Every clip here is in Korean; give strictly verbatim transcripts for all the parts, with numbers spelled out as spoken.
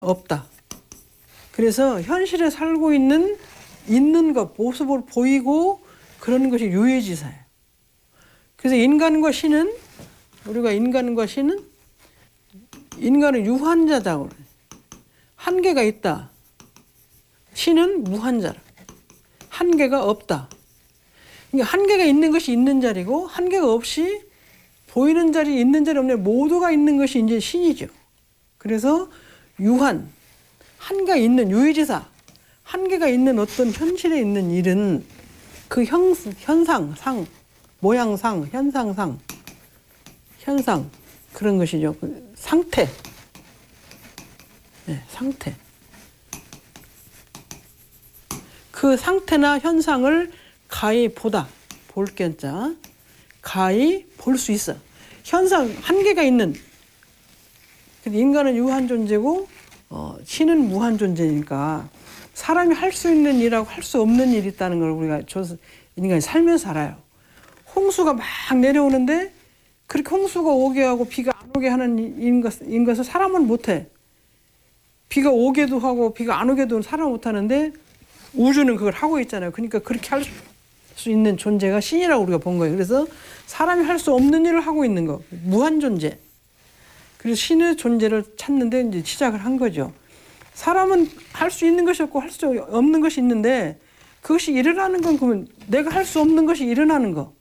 없다. 그래서 현실에 살고 있는 있는 것, 모습을 보이고 그런 것이 유해지사예요. 그래서 인간과 신은 우리가 인간과 신은 인간은 유한자다고 그래요. 한계가 있다. 신은 무한자라. 한계가 없다. 그러니까 한계가 있는 것이 있는 자리고 한계가 없이 보이는 자리, 있는 자리, 없는 자리 모두가 있는 것이 이제 신이죠. 그래서 유한, 한계가 있는 유의지사, 한계가 있는 어떤 현실에 있는 일은 그 형, 현상, 상, 모양상, 현상상, 현상 그런 것이죠. 그 상태, 네, 상태. 그 상태나 현상을 가히 보다, 볼 견자, 가히 볼 수 있어. 현상, 한계가 있는. 인간은 유한 존재고 어, 신은 무한 존재니까 사람이 할 수 있는 일하고 할 수 없는 일이 있다는 걸 우리가 줘서 인간이 살면서 알아요. 홍수가 막 내려오는데 그렇게 홍수가 오게 하고 비가 안 오게 하는 인 것, 인 것을 사람은 못해. 비가 오게도 하고 비가 안 오게도 사람은 못하는데 우주는 그걸 하고 있잖아요. 그러니까 그렇게 할 수 있는 존재가 신이라고 우리가 본 거예요. 그래서 사람이 할 수 없는 일을 하고 있는 거, 무한 존재. 그래서 신의 존재를 찾는데 이제 시작을 한 거죠. 사람은 할 수 있는 것이 없고 할 수 없는 것이 있는데 그것이 일어나는 건 그러면 내가 할 수 없는 것이 일어나는 거.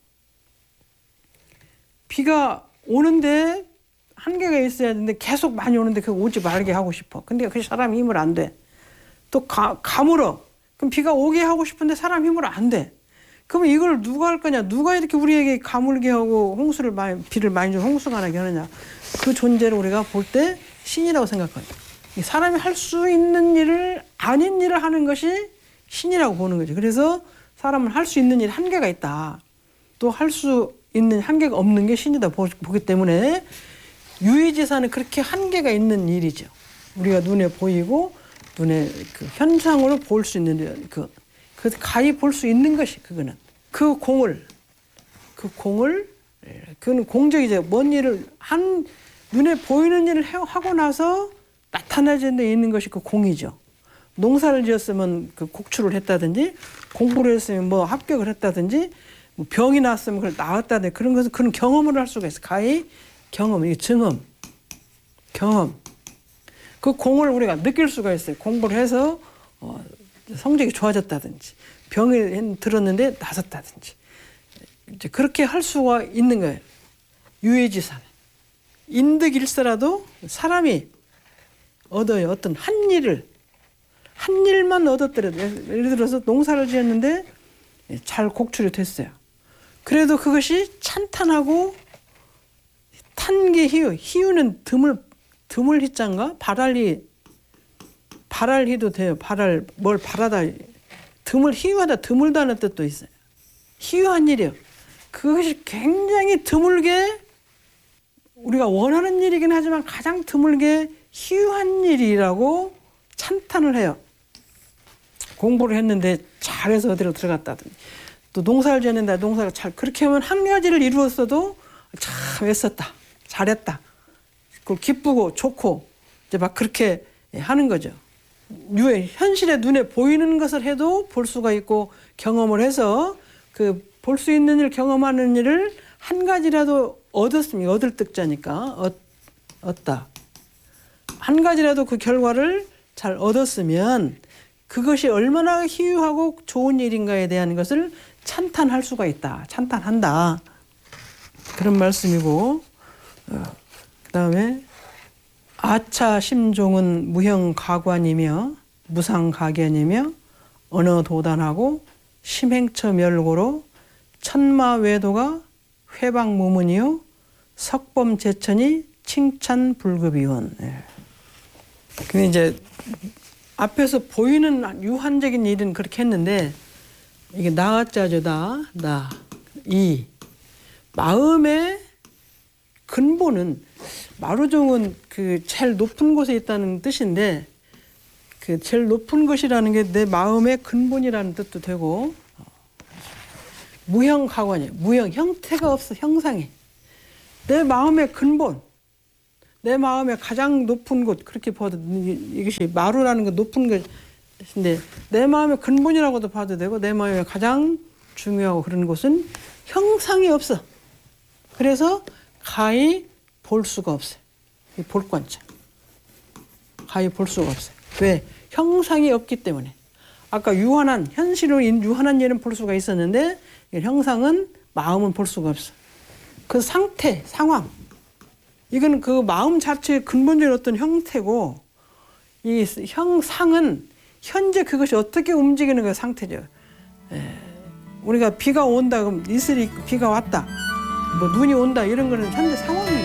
비가 오는데 한계가 있어야 되는데 계속 많이 오는데 그거 오지 말게 하고 싶어. 근데 그 사람 힘을 안 돼. 또 가, 가물어. 그럼 비가 오게 하고 싶은데 사람 힘으로 안 돼. 그러면 이걸 누가 할 거냐? 누가 이렇게 우리에게 가물게 하고 홍수를 많이, 비를 많이 줘 홍수가 나게 하느냐? 그 존재를 우리가 볼 때 신이라고 생각해요. 사람이 할 수 있는 일을 아닌 일을 하는 것이 신이라고 보는 거죠. 그래서 사람은 할 수 있는 일 한계가 있다. 또 할 수 있는 한계가 없는 게 신이다 보기 때문에 유의지사는 그렇게 한계가 있는 일이죠. 우리가 눈에 보이고 눈에 그 현상으로 볼 수 있는 그, 그 가히 볼 수 있는 것이 그거는 그 공을 그 공을 그는 공적이죠. 뭔 일을 한 눈에 보이는 일을 하고 나서 나타나는 데 있는 것이 그 공이죠. 농사를 지었으면 그 곡출을 했다든지 공부를 했으면 뭐 합격을 했다든지 뭐 병이 났으면 그걸 나았다든지 그런 것은 그런 경험을 할 수가 있어. 가히 경험, 이게 증험, 경험. 그 공을 우리가 느낄 수가 있어요. 공부를 해서 어, 성적이 좋아졌다든지 병이 들었는데 나섰다든지 이제 그렇게 할 수가 있는 거예요. 유해지사는. 인득일서라도 사람이 얻어요. 어떤 한 일을 한 일만 얻었더라도 예를 들어서 농사를 지었는데 잘 곡출이 됐어요. 그래도 그것이 찬탄하고 탄기 희유, 희유는 드물 드물 희자인가? 바랄리 바랄희도 돼요. 바랄 뭘 바라다 드물 희유하다 드물다는 뜻도 있어요. 희유한 일이요. 그것이 굉장히 드물게 우리가 원하는 일이긴 하지만 가장 드물게 희유한 일이라고 찬탄을 해요. 공부를 했는데 잘해서 어디로 들어갔다든지 또 농사를 지었는데 농사가 잘 그렇게 하면 한 가지를 이루었어도 참 애썼다. 잘했다. 그 기쁘고 좋고 이제 막 그렇게 하는 거죠. 유해 현실의 눈에 보이는 것을 해도 볼 수가 있고 경험을 해서 그 볼 수 있는 일 경험하는 일을 한 가지라도 얻었으면 얻을 득자니까 얻, 얻다. 한 가지라도 그 결과를 잘 얻었으면 그것이 얼마나 희유하고 좋은 일인가에 대한 것을 찬탄할 수가 있다. 찬탄한다. 그런 말씀이고 어, 그 다음에 아차 심종은 무형가관이며 무상가견이며 언어도단하고 심행처 멸고로 천마외도가 회방무문이요 석범제천이 칭찬불급이원. 예. 근데 이제 앞에서 보이는 유한적인 일은 그렇게 했는데 이게 나자죠. 나, 나, 이 마음의 근본은 마루종은 그 제일 높은 곳에 있다는 뜻인데 그 제일 높은 것이라는 게 내 마음의 근본이라는 뜻도 되고 무형가관이에요. 무형 형태가 없어. 형상이 내 마음의 근본 내 마음의 가장 높은 곳, 그렇게 봐도 이것이 마루라는 건 높은 것인데 내 마음의 근본이라고도 봐도 되고 내 마음의 가장 중요하고 그런 곳은 형상이 없어. 그래서 가히 볼 수가 없어요. 이 볼관점. 가히 볼 수가 없어요. 왜? 형상이 없기 때문에. 아까 유한한, 현실로 유한한 예는 볼 수가 있었는데 형상은, 마음은 볼 수가 없어. 그 상태, 상황. 이건 그 마음 자체의 근본적인 어떤 형태고 이 형상은 현재 그것이 어떻게 움직이는 그 상태죠. 에, 우리가 비가 온다 그럼 이슬이 비가 왔다. 뭐 눈이 온다 이런 거는 현재 상황이에요.